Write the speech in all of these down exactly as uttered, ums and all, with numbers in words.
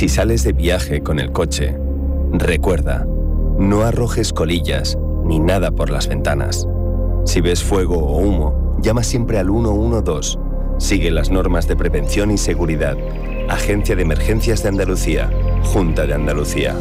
Si sales de viaje con el coche, recuerda, no arrojes colillas ni nada por las ventanas. Si ves fuego o humo, llama siempre al uno uno dos. Sigue las normas de prevención y seguridad. Agencia de Emergencias de Andalucía, Junta de Andalucía.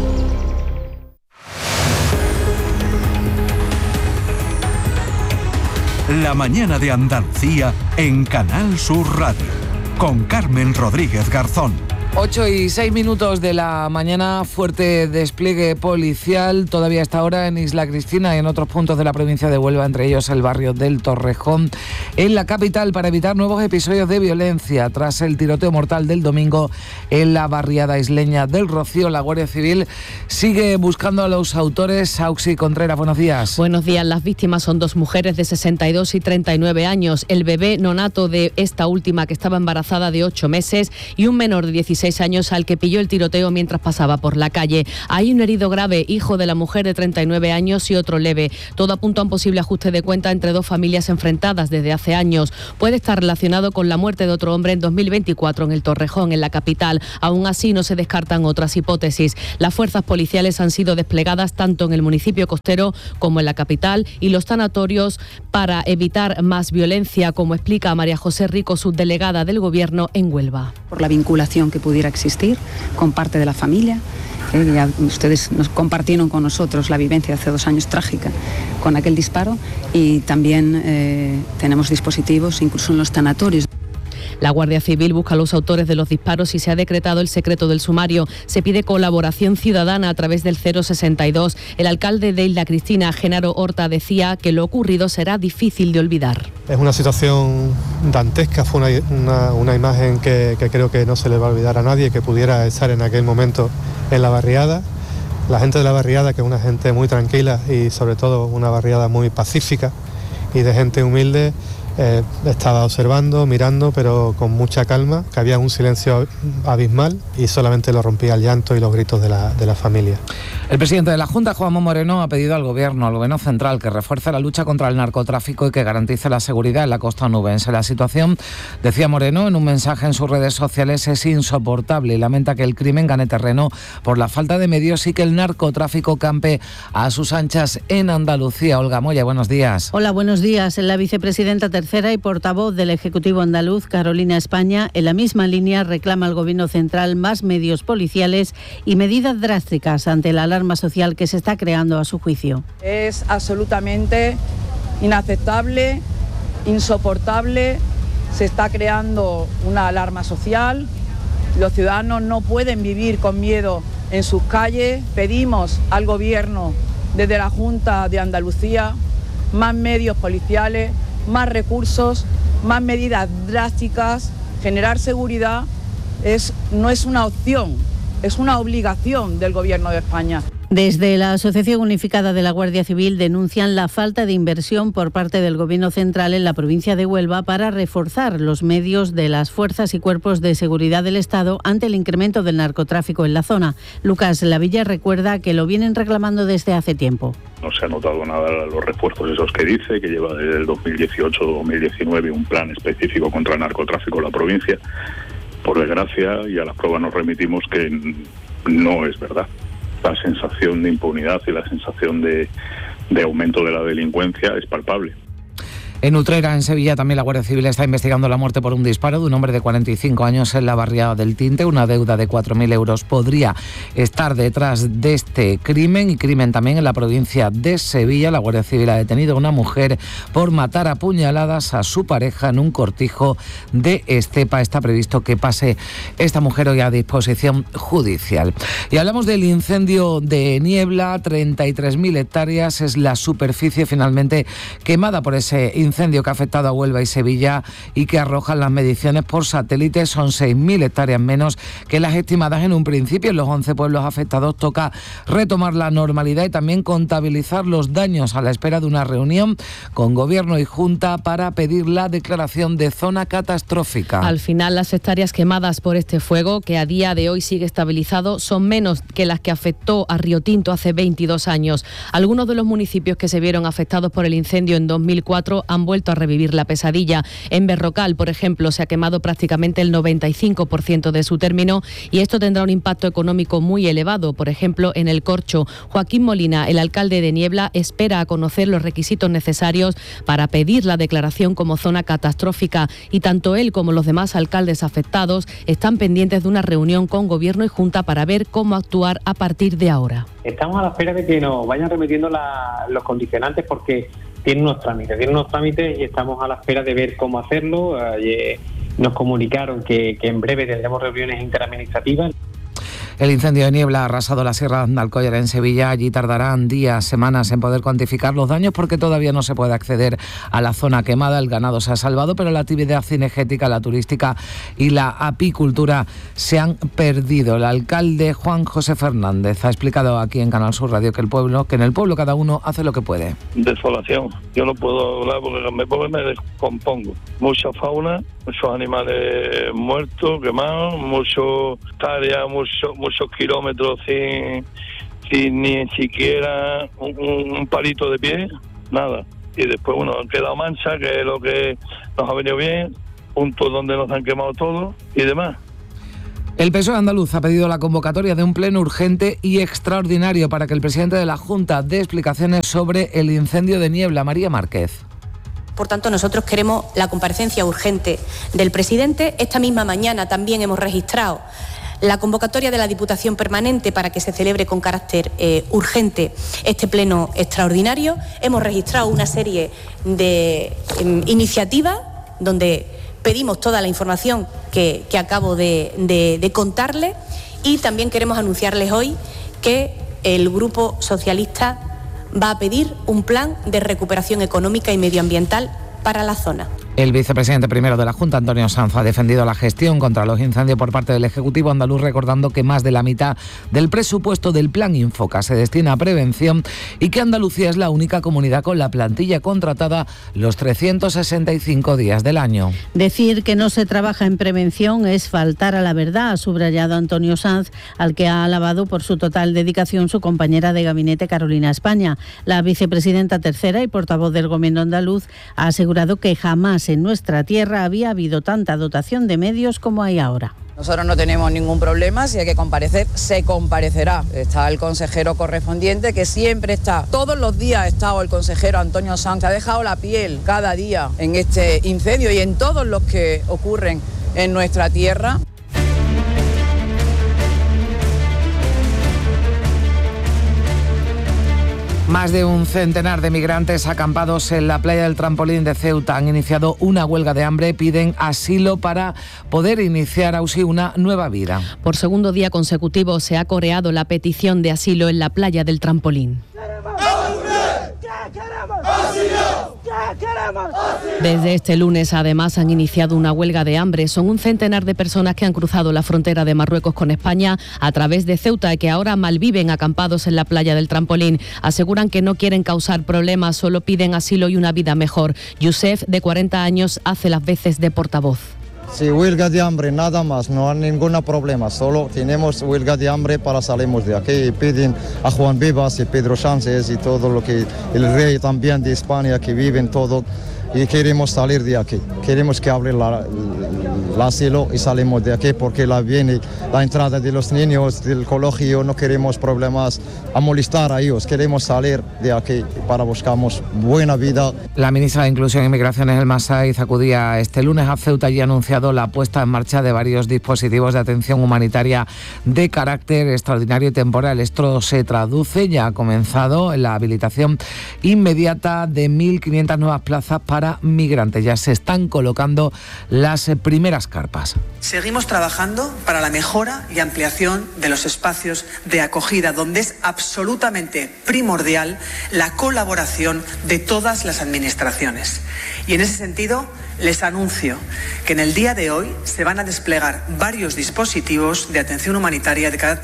La mañana de Andalucía en Canal Sur Radio, con Carmen Rodríguez Garzón. ocho y seis minutos de la mañana, fuerte despliegue policial todavía a esta hora en Isla Cristina y en otros puntos de la provincia de Huelva, entre ellos el barrio del Torrejón, en la capital, para evitar nuevos episodios de violencia tras el tiroteo mortal del domingo en la barriada isleña del Rocío. La Guardia Civil sigue buscando a los autores. Auxi Contreras, buenos días. Buenos días. Las víctimas son dos mujeres de sesenta y dos y treinta y nueve años, el bebé nonato de esta última, que estaba embarazada, de ocho meses, y un menor de dieciséis años al que pilló el tiroteo mientras pasaba por la calle. Hay un herido grave, hijo de la mujer de treinta y nueve años, y otro leve. Todo apunta a un posible ajuste de cuenta entre dos familias enfrentadas desde hace años. Puede estar relacionado con la muerte de otro hombre en dos mil veinticuatro en el Torrejón, en la capital. Aún así, no se descartan otras hipótesis. Las fuerzas policiales han sido desplegadas tanto en el municipio costero como en la capital, y los tanatorios para evitar más violencia, como explica María José Rico, subdelegada del Gobierno en Huelva. Por la vinculación que pudiera existir con parte de la familia. Eh, ya ustedes nos compartieron con nosotros la vivencia de hace dos años trágica con aquel disparo, y también eh, tenemos dispositivos incluso en los tanatorios. La Guardia Civil busca a los autores de los disparos y se ha decretado el secreto del sumario. Se pide colaboración ciudadana a través del cero sesenta y dos. El alcalde de Isla Cristina, Genaro Horta, decía que lo ocurrido será difícil de olvidar. Es una situación dantesca, fue una, una, una imagen que, que creo que no se le va a olvidar a nadie, que pudiera estar en aquel momento en la barriada. La gente de la barriada, que es una gente muy tranquila y sobre todo una barriada muy pacífica y de gente humilde, Eh, estaba observando, mirando, pero con mucha calma, que había un silencio abismal y solamente lo rompía el llanto y los gritos de la, de la familia. El presidente de la Junta, Juanma Moreno, ha pedido al Gobierno, al Gobierno central, que refuerce la lucha contra el narcotráfico y que garantice la seguridad en la costa onubense. La situación, decía Moreno en un mensaje en sus redes sociales, es insoportable y lamenta que el crimen gane terreno por la falta de medios y que el narcotráfico campe a sus anchas en Andalucía. Olga Moya, buenos días. Hola, buenos días. La vicepresidenta tercera y portavoz del Ejecutivo andaluz, Carolina España, en la misma línea reclama al Gobierno central más medios policiales y medidas drásticas ante la alarma social que se está creando a su juicio. Es absolutamente inaceptable, insoportable, se está creando una alarma social, los ciudadanos no pueden vivir con miedo en sus calles. Pedimos al Gobierno, desde la Junta de Andalucía, más medios policiales, más recursos, más medidas drásticas. Generar seguridad es, no es una opción, es una obligación del Gobierno de España. Desde la Asociación Unificada de la Guardia Civil denuncian la falta de inversión por parte del Gobierno central en la provincia de Huelva para reforzar los medios de las fuerzas y cuerpos de seguridad del Estado ante el incremento del narcotráfico en la zona. Lucas Lavilla recuerda que lo vienen reclamando desde hace tiempo. No se ha notado nada los refuerzos esos que dice, que lleva desde el dos mil dieciocho dos mil diecinueve un plan específico contra el narcotráfico en la provincia. Por desgracia, y a las pruebas nos remitimos, que no es verdad. La sensación de impunidad y la sensación de, de aumento de la delincuencia es palpable. En Utrera, en Sevilla, también la Guardia Civil está investigando la muerte por un disparo de un hombre de cuarenta y cinco años en la barriada del Tinte. Una deuda de cuatro mil euros podría estar detrás de este crimen, y crimen también en la provincia de Sevilla. La Guardia Civil ha detenido a una mujer por matar a puñaladas a su pareja en un cortijo de Estepa. Está previsto que pase esta mujer hoy a disposición judicial. Y hablamos del incendio de Niebla. treinta y tres mil hectáreas es la superficie finalmente quemada por ese incendio incendio que ha afectado a Huelva y Sevilla y que arrojan las mediciones por satélite. Son seis mil hectáreas menos que las estimadas en un principio. En los once pueblos afectados toca retomar la normalidad y también contabilizar los daños, a la espera de una reunión con Gobierno y Junta para pedir la declaración de zona catastrófica. Al final, las hectáreas quemadas por este fuego, que a día de hoy sigue estabilizado, son menos que las que afectó a Río Tinto hace veintidós años. Algunos de los municipios que se vieron afectados por el incendio en dos mil cuatro han han vuelto a revivir la pesadilla. En Berrocal, por ejemplo, se ha quemado prácticamente el noventa y cinco por ciento de su término y esto tendrá un impacto económico muy elevado. Por ejemplo, en El Corcho, Joaquín Molina, el alcalde de Niebla, espera a conocer los requisitos necesarios para pedir la declaración como zona catastrófica y tanto él como los demás alcaldes afectados están pendientes de una reunión con Gobierno y Junta para ver cómo actuar a partir de ahora. Estamos a la espera de que nos vayan remitiendo la, los condicionantes porque tienen unos trámites, tienen unos trámites y estamos a la espera de ver cómo hacerlo. Eh, nos comunicaron que, que en breve tendremos reuniones interadministrativas. El incendio de Niebla ha arrasado la Sierra de Alcóllar en Sevilla. Allí tardarán días, semanas en poder cuantificar los daños porque todavía no se puede acceder a la zona quemada. El ganado se ha salvado, pero la actividad cinegética, la turística y la apicultura se han perdido. El alcalde Juan José Fernández ha explicado aquí en Canal Sur Radio que el pueblo, que en el pueblo cada uno hace lo que puede. Desolación. Yo no puedo hablar porque me pongo y me descompongo. Mucha fauna, muchos animales muertos, quemados, muchos hectáreas, muchos muchos kilómetros sin, sin ni siquiera un, un palito de pie, nada. Y después, bueno, han quedado manchas, que es lo que nos ha venido bien, puntos donde nos han quemado todo y demás. El P S O E andaluz ha pedido la convocatoria de un pleno urgente y extraordinario para que el presidente de la Junta dé explicaciones sobre el incendio de Niebla. María Márquez. Por tanto, nosotros queremos la comparecencia urgente del presidente. Esta misma mañana también hemos registrado la convocatoria de la Diputación Permanente para que se celebre con carácter eh, urgente este pleno extraordinario. Hemos registrado una serie de eh, iniciativas donde pedimos toda la información que, que acabo de, de, de contarles y también queremos anunciarles hoy que el Grupo Socialista va a pedir un plan de recuperación económica y medioambiental para la zona. El vicepresidente primero de la Junta, Antonio Sanz, ha defendido la gestión contra los incendios por parte del Ejecutivo andaluz, recordando que más de la mitad del presupuesto del Plan Infoca se destina a prevención y que Andalucía es la única comunidad con la plantilla contratada los trescientos sesenta y cinco días del año. Decir que no se trabaja en prevención es faltar a la verdad, ha subrayado Antonio Sanz, al que ha alabado por su total dedicación su compañera de gabinete Carolina España. La vicepresidenta tercera y portavoz del Gobierno andaluz ha asegurado que jamás en nuestra tierra había habido tanta dotación de medios como hay ahora. Nosotros no tenemos ningún problema, si hay que comparecer, se comparecerá. Está el consejero correspondiente que siempre está. Todos los días ha estado el consejero Antonio Sanz, ha dejado la piel cada día en este incendio y en todos los que ocurren en nuestra tierra. Más de un centenar de migrantes acampados en la playa del Trampolín de Ceuta han iniciado una huelga de hambre, piden asilo para poder iniciar así una nueva vida. Por segundo día consecutivo se ha coreado la petición de asilo en la playa del Trampolín. Desde este lunes, además, han iniciado una huelga de hambre. Son un centenar de personas que han cruzado la frontera de Marruecos con España a través de Ceuta y que ahora malviven acampados en la playa del Trampolín. Aseguran que no quieren causar problemas, solo piden asilo y una vida mejor. Youssef, de cuarenta años, hace las veces de portavoz. Sí, huelga de hambre, nada más, no hay ningún problema, solo tenemos huelga de hambre para salimos de aquí y piden a Juan Vivas y Pedro Sánchez y todo lo que el rey también de España que viven todo y queremos salir de aquí, queremos que abra la, el asilo y salimos de aquí porque la viene la entrada de los niños del colegio, no queremos problemas a molestar a ellos, queremos salir de aquí para buscamos buena vida. La ministra de Inclusión e Inmigraciones, Elma Saiz, acudía este lunes a Ceuta y ha anunciado la puesta en marcha de varios dispositivos de atención humanitaria de carácter extraordinario y temporal. Esto se traduce, ya ha comenzado, en la habilitación inmediata de mil quinientas nuevas plazas para para migrantes. Ya se están colocando las primeras carpas. Seguimos trabajando para la mejora y ampliación de los espacios de acogida, donde es absolutamente primordial la colaboración de todas las administraciones. Y en ese sentido, les anuncio que en el día de hoy se van a desplegar varios dispositivos de atención humanitaria de carácter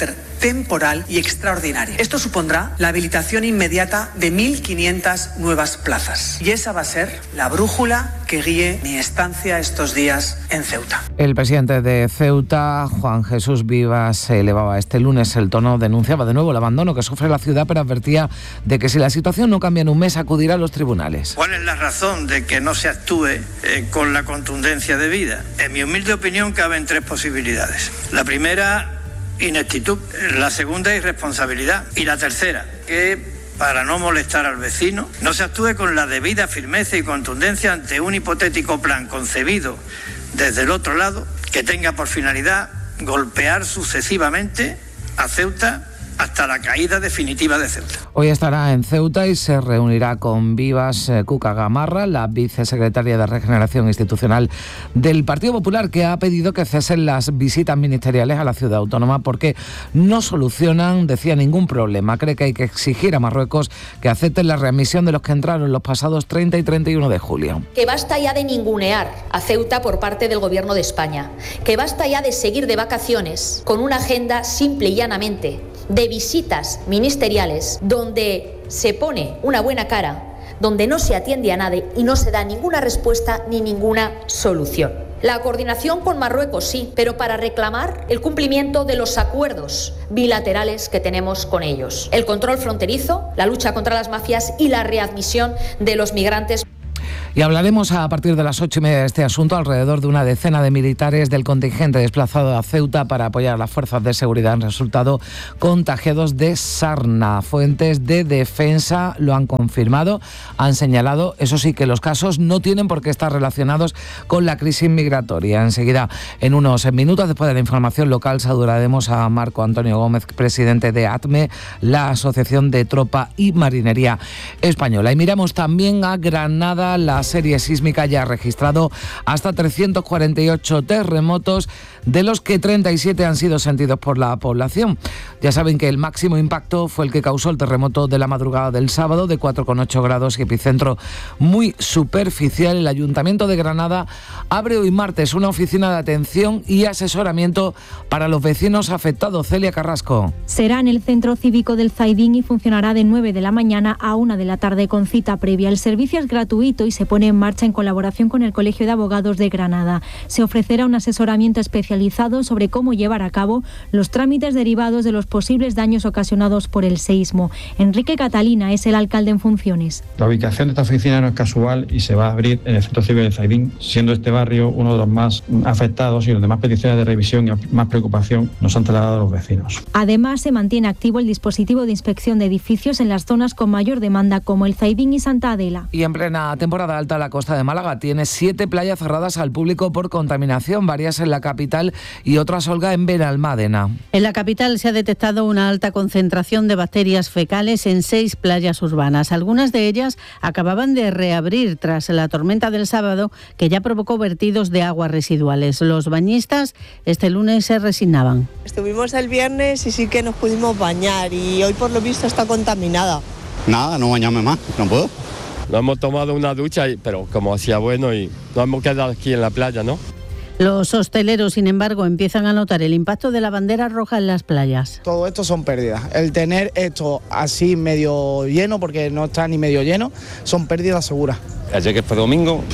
temporal y extraordinaria. Esto supondrá la habilitación inmediata de mil quinientas nuevas plazas. Y esa va a ser la brújula que guíe mi estancia estos días en Ceuta. El presidente de Ceuta, Juan Jesús Vivas, elevaba este lunes el tono, denunciaba de nuevo el abandono que sufre la ciudad, pero advertía de que si la situación no cambia en un mes acudirá a los tribunales. ¿Cuál es la razón de que no se actúe eh, con la contundencia debida? En mi humilde opinión caben tres posibilidades. La primera, ineptitud. La segunda, irresponsabilidad. Y la tercera, que para no molestar al vecino, no se actúe con la debida firmeza y contundencia ante un hipotético plan concebido desde el otro lado que tenga por finalidad golpear sucesivamente a Ceuta hasta la caída definitiva de Ceuta. Hoy estará en Ceuta y se reunirá con Vivas eh, Cuca Gamarra, la vicesecretaria de Regeneración Institucional del Partido Popular, que ha pedido que cesen las visitas ministeriales a la ciudad autónoma porque no solucionan, decía, ningún problema. Cree que hay que exigir a Marruecos que acepten la readmisión de los que entraron los pasados treinta y treinta y uno de julio. Que basta ya de ningunear a Ceuta por parte del Gobierno de España. Que basta ya de seguir de vacaciones con una agenda simple y llanamente de visitas ministeriales donde se pone una buena cara, donde no se atiende a nadie y no se da ninguna respuesta ni ninguna solución. La coordinación con Marruecos sí, pero para reclamar el cumplimiento de los acuerdos bilaterales que tenemos con ellos. El control fronterizo, la lucha contra las mafias y la readmisión de los migrantes. Y hablaremos a partir de las ocho y media de este asunto. Alrededor de una decena de militares del contingente desplazado a Ceuta para apoyar a las fuerzas de seguridad han resultado contagiados de sarna. Fuentes de defensa lo han confirmado, han señalado, eso sí, que los casos no tienen por qué estar relacionados con la crisis migratoria. Enseguida, en unos minutos, después de la información local, saludaremos a Marco Antonio Gómez, presidente de ATME, la Asociación de Tropa y Marinería Española. Y miramos también a Granada. La serie sísmica ya ha registrado hasta trescientos cuarenta y ocho terremotos, de los que treinta y siete han sido sentidos por la población. Ya saben que el máximo impacto fue el que causó el terremoto de la madrugada del sábado, de cuatro coma ocho grados y epicentro muy superficial. El Ayuntamiento de Granada abre hoy martes una oficina de atención y asesoramiento para los vecinos afectados. Celia Carrasco. Será en el Centro Cívico del Zaidín y funcionará de nueve de la mañana a una de la tarde con cita previa. El servicio es gratuito y se pone en marcha en colaboración con el Colegio de Abogados de Granada. Se ofrecerá un asesoramiento especializado sobre cómo llevar a cabo los trámites derivados de los posibles daños ocasionados por el seísmo. Enrique Catalina es el alcalde en funciones. La ubicación de esta oficina no es casual y se va a abrir en el Centro Cívico del Zaidín, siendo este barrio uno de los más afectados y donde más peticiones de revisión y más preocupación nos han trasladado los vecinos. Además, se mantiene activo el dispositivo de inspección de edificios en las zonas con mayor demanda, como el Zaidín y Santa Adela. Y en plena temporada alta, la costa de Málaga tiene siete playas cerradas al público por contaminación, varias en la capital y otras, Olga, en Benalmádena. En la capital se ha detectado una alta concentración de bacterias fecales en seis playas urbanas. Algunas de ellas acababan de reabrir tras la tormenta del sábado, que ya provocó vertidos de aguas residuales. Los bañistas este lunes se resignaban. Estuvimos el viernes y sí que nos pudimos bañar y hoy por lo visto está contaminada. Nada, no bañarme más, no puedo. Nos hemos tomado una ducha, pero como hacía bueno y nos hemos quedado aquí en la playa, ¿no? Los hosteleros, sin embargo, empiezan a notar el impacto de la bandera roja en las playas. Todo esto son pérdidas. El tener esto así medio lleno, porque no está ni medio lleno, son pérdidas seguras. Ayer que fue domingo,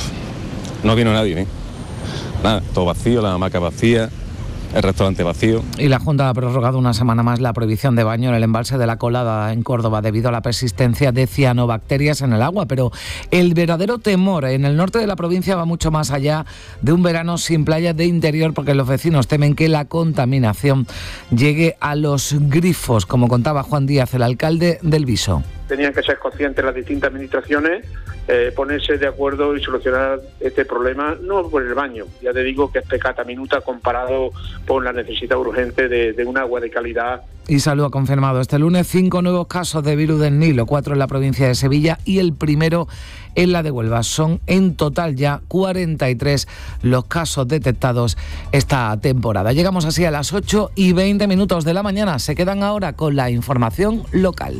no vino nadie, ¿eh? Nada, todo vacío, la hamaca vacía, el restaurante vacío. Y la Junta ha prorrogado una semana más la prohibición de baño en el embalse de la Colada en Córdoba debido a la persistencia de cianobacterias en el agua. Pero el verdadero temor en el norte de la provincia va mucho más allá de un verano sin playa de interior, porque los vecinos temen que la contaminación llegue a los grifos, como contaba Juan Díaz, el alcalde del Viso. Tenían que ser conscientes las distintas administraciones, eh, ponerse de acuerdo y solucionar este problema, no por el baño. Ya te digo que es pecata minuta comparado con la necesidad urgente de, de un agua de calidad. Y Salud ha confirmado este lunes cinco nuevos casos de virus del Nilo, cuatro en la provincia de Sevilla y el primero en la de Huelva. Son en total ya cuarenta y tres los casos detectados esta temporada. Llegamos así a las ocho y veinte minutos de la mañana. Se quedan ahora con la información local.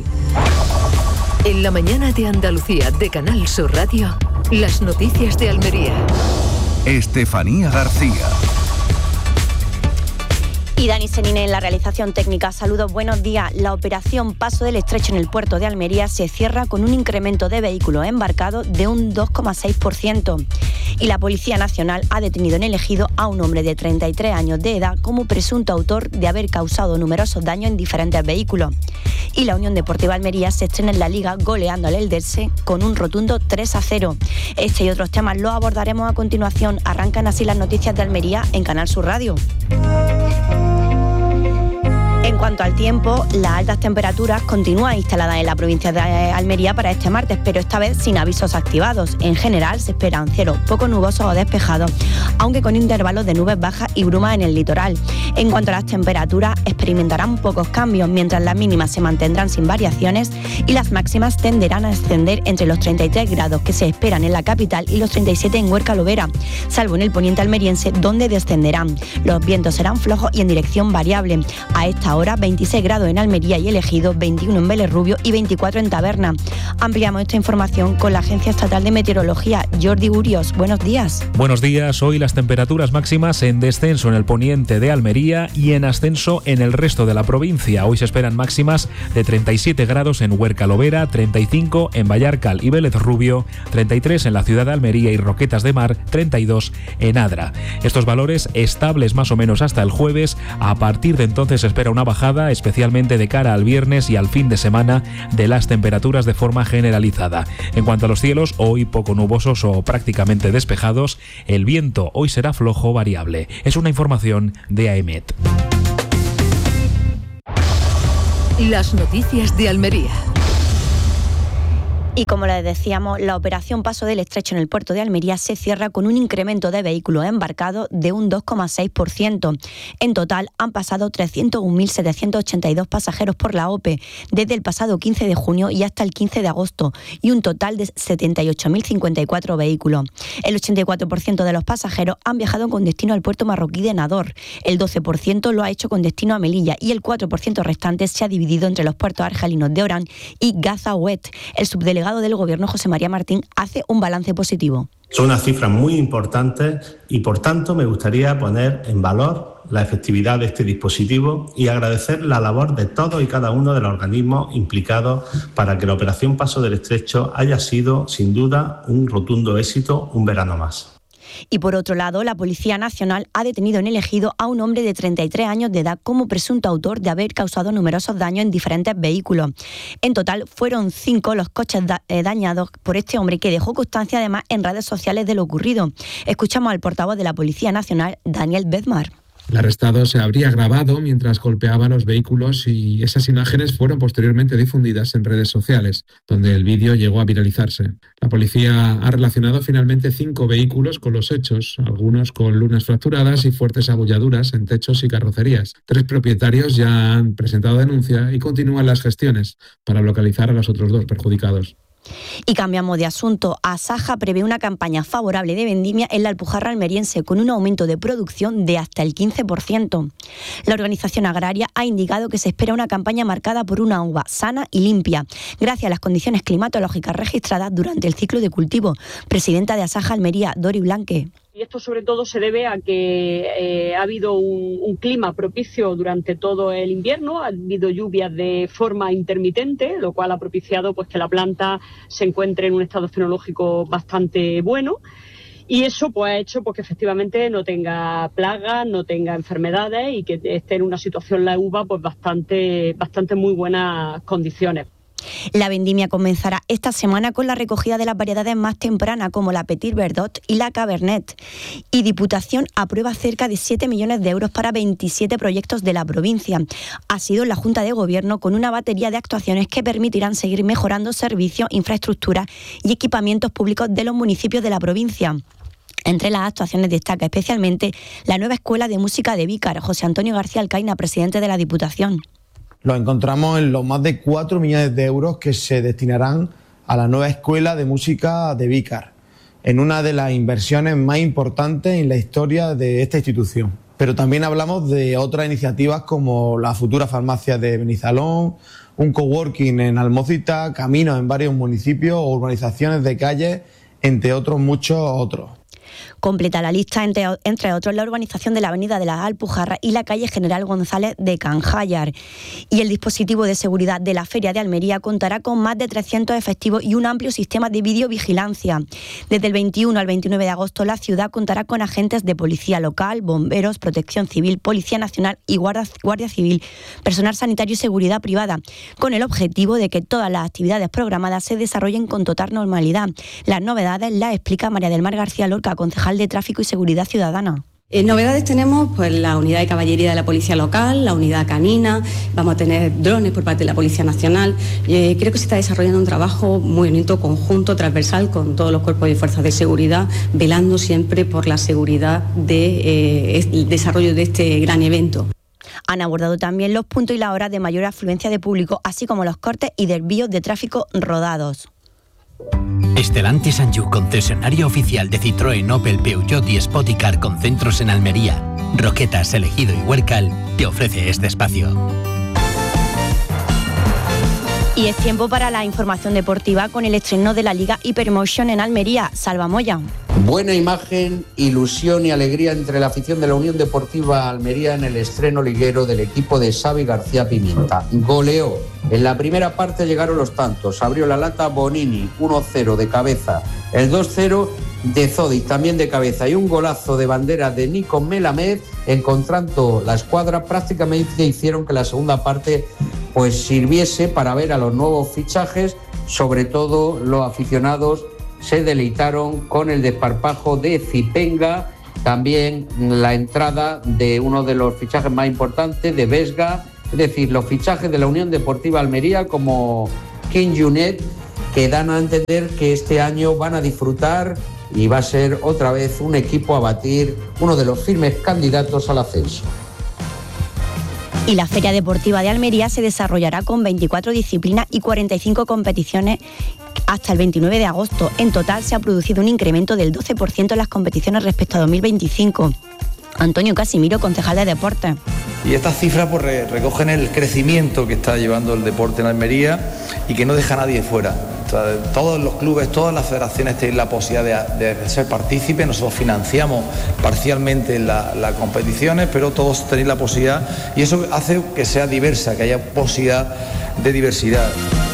En la mañana de Andalucía de Canal Sur Radio, las noticias de Almería. Estefanía García. Y Dani Senine en la realización técnica. Saludos, buenos días. La operación Paso del Estrecho en el puerto de Almería se cierra con un incremento de vehículos embarcados de un dos coma seis por ciento. Y la Policía Nacional ha detenido en el Ejido a un hombre de treinta y tres años de edad como presunto autor de haber causado numerosos daños en diferentes vehículos. Y la Unión Deportiva Almería se estrena en la Liga goleando al Eldense con un rotundo tres a cero. Este y otros temas los abordaremos a continuación. Arrancan así las noticias de Almería en Canal Sur Radio. En cuanto al tiempo, las altas temperaturas continúan instaladas en la provincia de Almería para este martes, pero esta vez sin avisos activados. En general se esperan cielos poco nubosos o despejados, aunque con intervalos de nubes bajas y brumas en el litoral. En cuanto a las temperaturas, experimentarán pocos cambios, mientras las mínimas se mantendrán sin variaciones y las máximas tenderán a ascender entre los treinta y tres grados que se esperan en la capital y los treinta y siete en Huerca Lovera, salvo en el poniente almeriense, donde descenderán. Los vientos serán flojos y en dirección variable. A esta hora, veintiséis grados en Almería y El Ejido, veintiuno en Vélez Rubio y veinticuatro en Taberna. Ampliamos esta información con la Agencia Estatal de Meteorología. Jordi Urios, buenos días. Buenos días. Hoy las temperaturas máximas en descenso en el poniente de Almería y en ascenso en el resto de la provincia. Hoy se esperan máximas de treinta y siete grados en Huerca Lovera, treinta y cinco en Vallarcal y Vélez Rubio, treinta y tres en la ciudad de Almería y Roquetas de Mar, treinta y dos en Adra. Estos valores estables más o menos hasta el jueves. A partir de entonces se espera una bajada, especialmente de cara al viernes y al fin de semana, de las temperaturas de forma generalizada. En cuanto a los cielos, hoy poco nubosos o prácticamente despejados. El viento hoy será flojo variable. Es una información de AEMET. Las noticias de Almería. Y como les decíamos, la operación Paso del Estrecho en el puerto de Almería se cierra con un incremento de vehículos embarcados de un dos coma seis por ciento. En total han pasado trescientos un mil setecientos ochenta y dos pasajeros por la O P E desde el pasado quince de junio y hasta el quince de agosto, y un total de setenta y ocho mil cincuenta y cuatro vehículos. El ochenta y cuatro por ciento de los pasajeros han viajado con destino al puerto marroquí de Nador, el doce por ciento lo ha hecho con destino a Melilla y el cuatro por ciento restante se ha dividido entre los puertos argelinos de Orán y Gazaouet. El subdelegado del Gobierno, José María Martín, hace un balance positivo. Son unas cifras muy importantes y, por tanto, me gustaría poner en valor la efectividad de este dispositivo y agradecer la labor de todos y cada uno de los organismos implicados para que la operación Paso del Estrecho haya sido, sin duda, un rotundo éxito, un verano más. Y por otro lado, la Policía Nacional ha detenido en El Ejido a un hombre de treinta y tres años de edad como presunto autor de haber causado numerosos daños en diferentes vehículos. En total fueron cinco los coches da- eh, dañados por este hombre, que dejó constancia además en redes sociales de lo ocurrido. Escuchamos al portavoz de la Policía Nacional, Daniel Bedmar. El arrestado se habría grabado mientras golpeaba los vehículos y esas imágenes fueron posteriormente difundidas en redes sociales, donde el vídeo llegó a viralizarse. La policía ha relacionado finalmente cinco vehículos con los hechos, algunos con lunas fracturadas y fuertes abolladuras en techos y carrocerías. Tres propietarios ya han presentado denuncia y continúan las gestiones para localizar a los otros dos perjudicados. Y cambiamos de asunto. Asaja prevé una campaña favorable de vendimia en la Alpujarra almeriense con un aumento de producción de hasta el quince por ciento. La organización agraria ha indicado que se espera una campaña marcada por una uva sana y limpia, gracias a las condiciones climatológicas registradas durante el ciclo de cultivo. Presidenta de Asaja Almería, Dori Blanque. Y esto sobre todo se debe a que eh, ha habido un, un clima propicio durante todo el invierno, ha habido lluvias de forma intermitente, lo cual ha propiciado pues que la planta se encuentre en un estado fenológico bastante bueno. Y eso pues ha hecho pues, que efectivamente no tenga plagas, no tenga enfermedades y que esté en una situación la uva pues bastante, bastante muy buenas condiciones. La vendimia comenzará esta semana con la recogida de las variedades más tempranas como la Petit Verdot y la Cabernet. Y Diputación aprueba cerca de siete millones de euros para veintisiete proyectos de la provincia. Ha sido la Junta de Gobierno con una batería de actuaciones que permitirán seguir mejorando servicios, infraestructuras y equipamientos públicos de los municipios de la provincia. Entre las actuaciones destaca especialmente la nueva Escuela de Música de Vícar. José Antonio García Alcaina, presidente de la Diputación. Lo encontramos en los más de cuatro millones de euros que se destinarán a la nueva Escuela de Música de Vícar, en una de las inversiones más importantes en la historia de esta institución. Pero también hablamos de otras iniciativas como la futura farmacia de Benizalón, un coworking en Almócita, caminos en varios municipios o urbanizaciones de calles, entre otros muchos otros. Completa la lista, entre, entre otros, la urbanización de la avenida de las Alpujarras y la calle General González de Canjayar. Y el dispositivo de seguridad de la Feria de Almería contará con más de trescientos efectivos y un amplio sistema de videovigilancia. Desde el veintiuno al veintinueve de agosto, la ciudad contará con agentes de policía local, bomberos, protección civil, Policía Nacional y Guardia, Guardia Civil, personal sanitario y seguridad privada, con el objetivo de que todas las actividades programadas se desarrollen con total normalidad. Las novedades las explica María del Mar García Lorca, concejal de Tráfico y Seguridad Ciudadana. En novedades tenemos pues la unidad de caballería de la Policía Local, la unidad canina, vamos a tener drones por parte de la Policía Nacional. Eh, creo que se está desarrollando un trabajo muy bonito, conjunto, transversal con todos los cuerpos y fuerzas de seguridad, velando siempre por la seguridad del de, eh, desarrollo de este gran evento. Han abordado también los puntos y las horas de mayor afluencia de público, así como los cortes y desvíos de tráfico rodados. Stellantis and You, concesionario oficial de Citroën, Opel, Peugeot y Spoticar con centros en Almería, Roquetas, Elegido y Huércal, te ofrece este espacio. Y es tiempo para la información deportiva con el estreno de la Liga Hypermotion en Almería. Salva Moya. Buena imagen, ilusión y alegría entre la afición de la Unión Deportiva Almería en el estreno liguero del equipo de Xavi García Pimienta. Goleó. En la primera parte llegaron los tantos. Abrió la lata Bonini, uno cero de cabeza. El dos cero de Zodic, también de cabeza. Y un golazo de bandera de Nico Melamed, encontrando la escuadra, prácticamente hicieron que la segunda parte pues sirviese para ver a los nuevos fichajes. Sobre todo los aficionados se deleitaron con el desparpajo de Zipenga, también la entrada de uno de los fichajes más importantes, de Vesga, es decir, los fichajes de la Unión Deportiva Almería como King Junet, que dan a entender que este año van a disfrutar y va a ser otra vez un equipo a batir, uno de los firmes candidatos al ascenso. Y la Feria Deportiva de Almería se desarrollará con veinticuatro disciplinas y cuarenta y cinco competiciones hasta el veintinueve de agosto. En total se ha producido un incremento del doce por ciento en las competiciones respecto a dos mil veinticinco. Antonio Casimiro, concejal de Deportes. Y estas cifras pues, recogen el crecimiento que está llevando el deporte en Almería y que no deja a nadie fuera. O sea, todos los clubes, todas las federaciones tienen la posibilidad de, de ser partícipes. Nosotros financiamos parcialmente las la competiciones, pero todos tenéis la posibilidad y eso hace que sea diversa, que haya posibilidad de diversidad.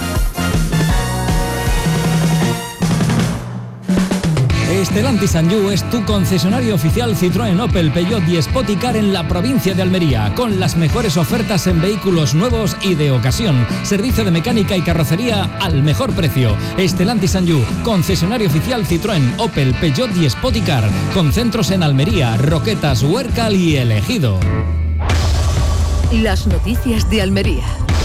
Stellantis and You es tu concesionario oficial Citroën, Opel, Peugeot y Spoticar en la provincia de Almería, con las mejores ofertas en vehículos nuevos y de ocasión. Servicio de mecánica y carrocería al mejor precio. Stellantis and You, concesionario oficial Citroën, Opel, Peugeot y Spoticar, con centros en Almería, Roquetas, Huércal y Elegido. Las noticias de Almería.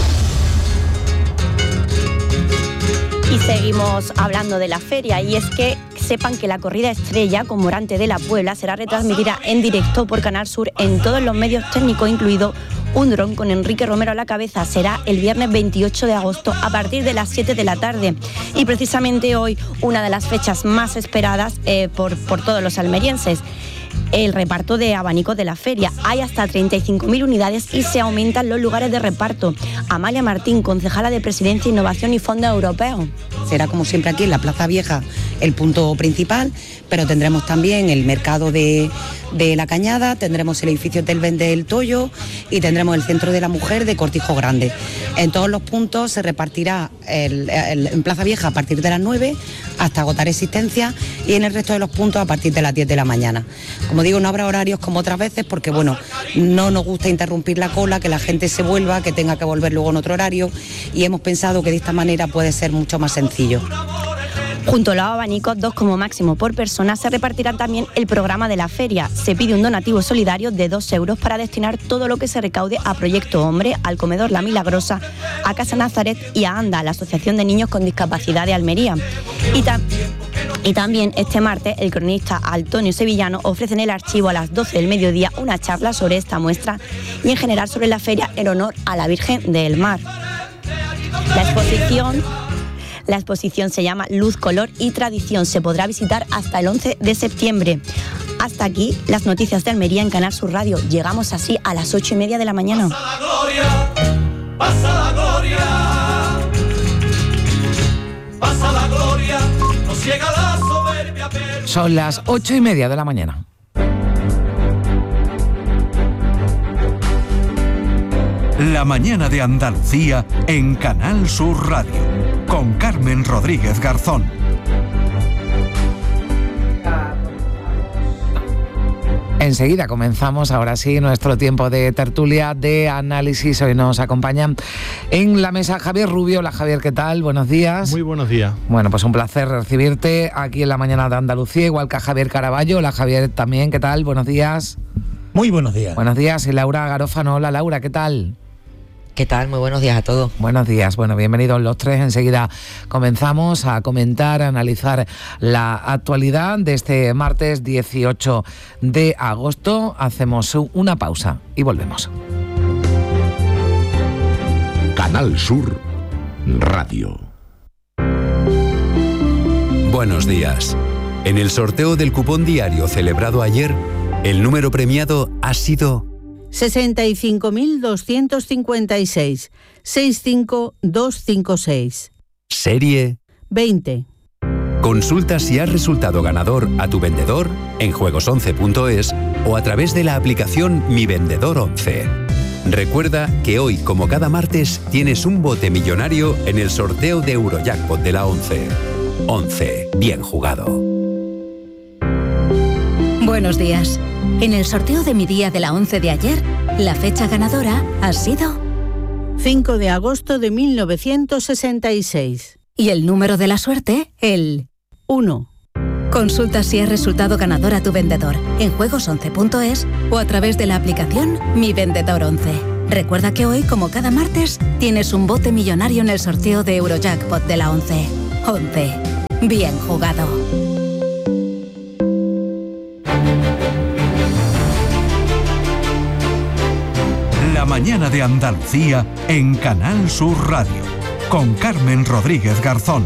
Y seguimos hablando de la feria, y es que sepan que la corrida estrella con Morante de la Puebla será retransmitida en directo por Canal Sur en todos los medios técnicos, incluido un dron con Enrique Romero a la cabeza. Será el viernes veintiocho de agosto a partir de las siete de la tarde. Y precisamente hoy, una de las fechas más esperadas eh, por, por todos los almerienses. El reparto de abanicos de la feria. Hay hasta treinta y cinco mil unidades y se aumentan los lugares de reparto. Amalia Martín, concejala de Presidencia, Innovación y Fondos Europeos. Será como siempre aquí en la Plaza Vieja el punto principal, pero tendremos también el mercado de, de La Cañada, tendremos el edificio del Vende del Toyo y tendremos el Centro de la Mujer de Cortijo Grande. En todos los puntos se repartirá el, el, en Plaza Vieja a partir de las nueve hasta agotar existencia y en el resto de los puntos a partir de las diez de la mañana. Como digo, no habrá horarios como otras veces porque, bueno, no nos gusta interrumpir la cola, que la gente se vuelva, que tenga que volver luego en otro horario, y hemos pensado que de esta manera puede ser mucho más sencillo. Junto a los abanicos, dos como máximo por persona, se repartirá también el programa de la feria. Se pide un donativo solidario de dos euros para destinar todo lo que se recaude a Proyecto Hombre, al Comedor La Milagrosa, a Casa Nazaret y a ANDA, la Asociación de Niños con Discapacidad de Almería. Y, ta- y también este martes el cronista Antonio Sevillano ofrece en el archivo a las doce del mediodía una charla sobre esta muestra y en general sobre la feria en honor a la Virgen del Mar. La exposición... La exposición se llama Luz, Color y Tradición. Se podrá visitar hasta el once de septiembre. Hasta aquí las noticias de Almería en Canal Sur Radio. Llegamos así a las ocho y media de la mañana. Pasa la gloria, pasa la gloria, pasa la gloria, nos llega la soberbia. Son las ocho y media de la mañana. La mañana de Andalucía en Canal Sur Radio, con Carmen Rodríguez Garzón. Enseguida comenzamos, ahora sí, nuestro tiempo de tertulia, de análisis. Hoy nos acompañan en la mesa Javier Rubio. Hola Javier, ¿qué tal? Buenos días. Muy buenos días. Bueno, pues un placer recibirte aquí en la mañana de Andalucía, igual que a Javier Caraballo. Hola Javier también, ¿qué tal? Buenos días. Muy buenos días. Buenos días. Y Laura Garófano. Hola Laura, ¿qué tal? ¿Qué tal? Muy buenos días a todos. Buenos días. Bueno, bienvenidos los tres. Enseguida comenzamos a comentar, a analizar la actualidad de este martes dieciocho de agosto. Hacemos una pausa y volvemos. Canal Sur Radio. Buenos días. En el sorteo del cupón diario celebrado ayer, el número premiado ha sido sesenta y cinco mil doscientos cincuenta y seis, sesenta y cinco mil doscientos cincuenta y seis. Serie veinte. Consulta si has resultado ganador a tu vendedor en juegos once punto es o a través de la aplicación Mi Vendedor once. Recuerda que hoy, como cada martes, tienes un bote millonario en el sorteo de Eurojackpot de la once. once. Bien jugado. Buenos días. En el sorteo de mi día de la once de ayer, la fecha ganadora ha sido cinco de agosto de mil novecientos sesenta y seis. Y el número de la suerte, el uno. Consulta si has resultado ganador a tu vendedor en juegos once punto es o a través de la aplicación Mi Vendedor once. Recuerda que hoy, como cada martes, tienes un bote millonario en el sorteo de Eurojackpot de la once. once. Bien jugado. La mañana de Andalucía en Canal Sur Radio, con Carmen Rodríguez Garzón.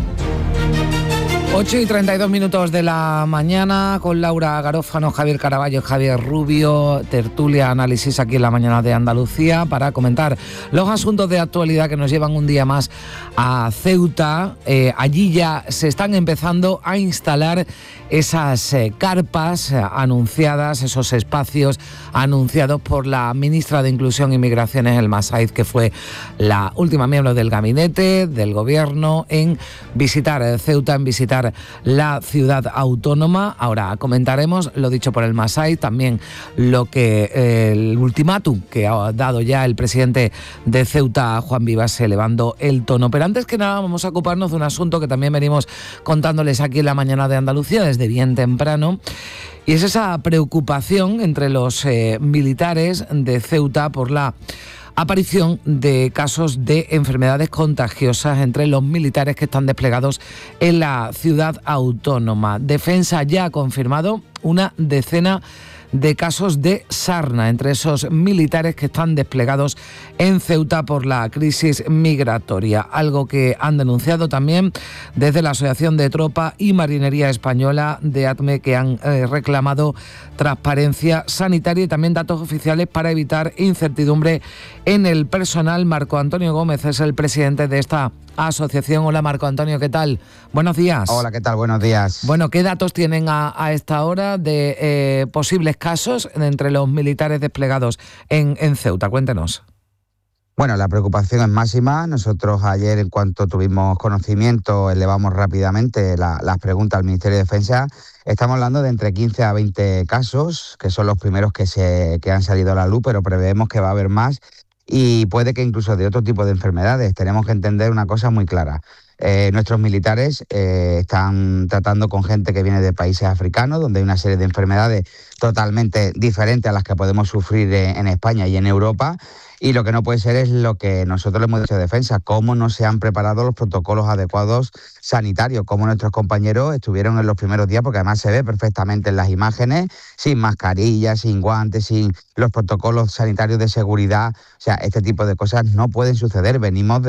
ocho y treinta y dos minutos de la mañana, con Laura Garófano, Javier Caraballo, Javier Rubio, tertulia, análisis aquí en la mañana de Andalucía para comentar los asuntos de actualidad que nos llevan un día más a Ceuta. Eh, allí ya se están empezando a instalar esas eh, carpas eh, anunciadas, esos espacios anunciados por la ministra de Inclusión y Migraciones, Elma Saíz, que fue la última miembro del gabinete del gobierno en visitar eh, Ceuta, en visitar la ciudad autónoma. Ahora comentaremos lo dicho por Elma Saíz, también lo que eh, el ultimátum que ha dado ya el presidente de Ceuta, Juan Vivas, elevando el tono. Pero antes que nada vamos a ocuparnos de un asunto que también venimos contándoles aquí en la mañana de Andalucía desde bien temprano, y es esa preocupación entre los eh, militares de Ceuta por la aparición de casos de enfermedades contagiosas entre los militares que están desplegados en la ciudad autónoma. Defensa ya ha confirmado una decena de casos de sarna entre esos militares que están desplegados en Ceuta por la crisis migratoria, algo que han denunciado también desde la Asociación de Tropa y Marinería Española de A T M E, que han eh, reclamado transparencia sanitaria y también datos oficiales para evitar incertidumbre en el personal. Marco Antonio Gómez es el presidente de esta asociación. Hola Marco Antonio, ¿qué tal? Buenos días. Hola, ¿qué tal? Buenos días. Bueno, ¿qué datos tienen a, a esta hora de eh, posibles casos entre los militares desplegados en, en Ceuta? Cuéntenos. Bueno, la preocupación es máxima. Nosotros ayer, en cuanto tuvimos conocimiento, elevamos rápidamente la, las preguntas al Ministerio de Defensa. Estamos hablando de entre quince a veinte casos, que son los primeros que, se, que han salido a la luz, pero prevemos que va a haber más y puede que incluso de otro tipo de enfermedades. Tenemos que entender una cosa muy clara. Eh, nuestros militares eh, están tratando con gente que viene de países africanos, donde hay una serie de enfermedades totalmente diferentes a las que podemos sufrir en, en España y en Europa. Y lo que no puede ser es lo que nosotros le hemos dicho a Defensa, cómo no se han preparado los protocolos adecuados sanitarios, cómo nuestros compañeros estuvieron en los primeros días, porque además se ve perfectamente en las imágenes, sin mascarillas, sin guantes, sin los protocolos sanitarios de seguridad. O sea, este tipo de cosas no pueden suceder. Venimos de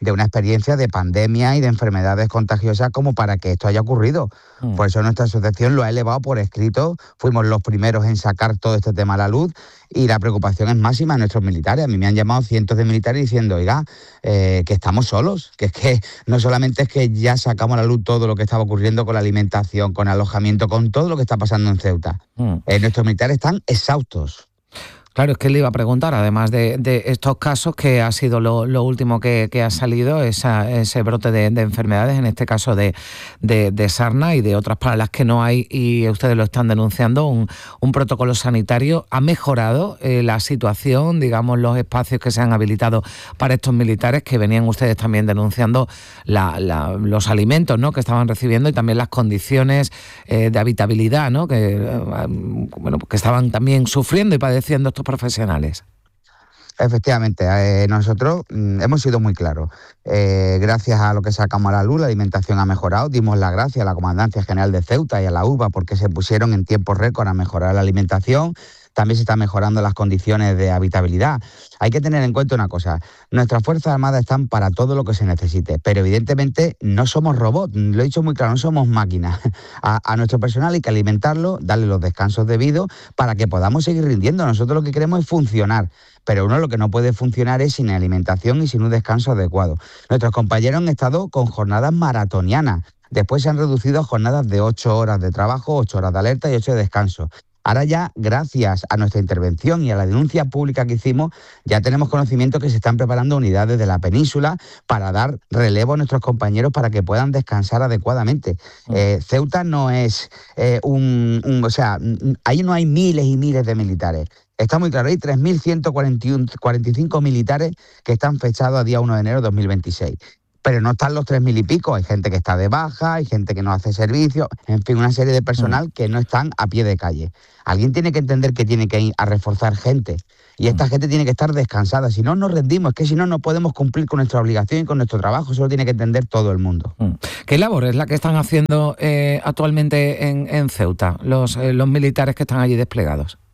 de una experiencia de pandemia y de enfermedades contagiosas como para que esto haya ocurrido. Mm. Por eso nuestra asociación lo ha elevado por escrito, fuimos los primeros en sacar todo este tema a la luz y la preocupación es máxima de nuestros militares. A mí me han llamado cientos de militares diciendo, oiga, eh, que estamos solos, que es que no solamente es que ya sacamos a la luz todo lo que estaba ocurriendo con la alimentación, con alojamiento, con todo lo que está pasando en Ceuta. Mm. Eh, nuestros militares están exhaustos. Claro, es que le iba a preguntar, además de, de estos casos, que ha sido lo, lo último que, que ha salido, esa, ese brote de, de enfermedades, en este caso de, de, de sarna y de otras para las que no hay, y ustedes lo están denunciando, un, un protocolo sanitario. ¿Ha mejorado eh, la situación, digamos, los espacios que se han habilitado para estos militares, que venían ustedes también denunciando la, la, los alimentos, ¿no?, que estaban recibiendo y también las condiciones eh, de habitabilidad, ¿no?, que, eh, bueno, que estaban también sufriendo y padeciendo estos profesionales? Efectivamente, eh, nosotros mm, hemos sido muy claros. Eh, gracias a lo que sacamos a la luz, la alimentación ha mejorado. Dimos las gracias a la Comandancia General de Ceuta y a la U B A porque se pusieron en tiempo récord a mejorar la alimentación. También se están mejorando las condiciones de habitabilidad. Hay que tener en cuenta una cosa, nuestras Fuerzas Armadas están para todo lo que se necesite, pero evidentemente no somos robots, lo he dicho muy claro, no somos máquinas. A, a nuestro personal hay que alimentarlo, darle los descansos debidos para que podamos seguir rindiendo. Nosotros lo que queremos es funcionar, pero uno lo que no puede funcionar es sin alimentación y sin un descanso adecuado. Nuestros compañeros han estado con jornadas maratonianas, después se han reducido a jornadas de ocho horas de trabajo, ocho horas de alerta y ocho de descanso. Ahora ya, gracias a nuestra intervención y a la denuncia pública que hicimos, ya tenemos conocimiento que se están preparando unidades de la península para dar relevo a nuestros compañeros para que puedan descansar adecuadamente. Eh, Ceuta no es eh, un, un... O sea, ahí no hay miles y miles de militares. Está muy claro, hay tres mil ciento cuarenta y cinco militares que están fechados a día uno de enero de dos mil veintiséis. Pero no están los tres mil y pico, hay gente que está de baja, hay gente que no hace servicio, en fin, una serie de personal que no están a pie de calle. Alguien tiene que entender que tiene que ir a reforzar gente y esta gente tiene que estar descansada, si no nos rendimos, es que si no no podemos cumplir con nuestra obligación y con nuestro trabajo, eso lo tiene que entender todo el mundo. ¿Qué labor es la que están haciendo eh, actualmente en, en Ceuta los, eh, los militares que están allí desplegados?